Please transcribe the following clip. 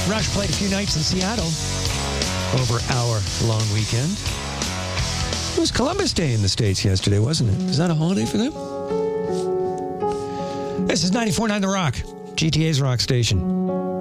Rush played a few nights in Seattle over our long weekend. It was Columbus Day in the States yesterday, wasn't it? Is that a holiday for them? This is 94.9 The Rock, GTA's rock station.